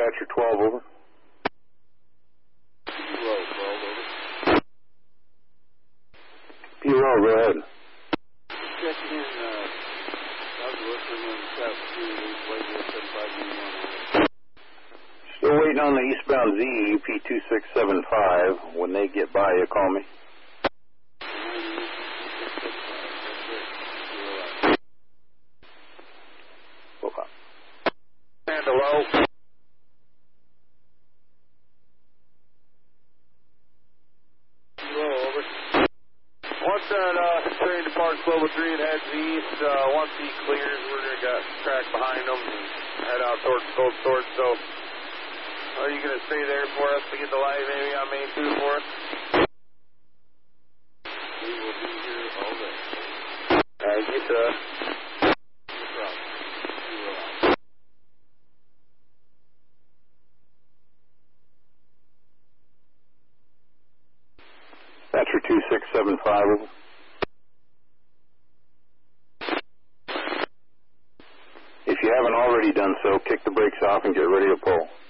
Thatcher 12, over. Kilo 12, over. Kilo, go ahead. Checking in, Southwest Inland South 2, Radio 7591. Still waiting on the eastbound Z, UP2675. When they get by, you call me. And hello. Hello, over. Once that train departs level 3 and heads east, once he clears, we're going to get track behind him and head out towards Gold Sword. So, are you going to stay there for us to get the light maybe on Main 2 for us? We will be here all day. Thank you, sir. No problem. You will. Thatcher 2675, over. If you haven't already done so, kick the brakes off and get ready to pull.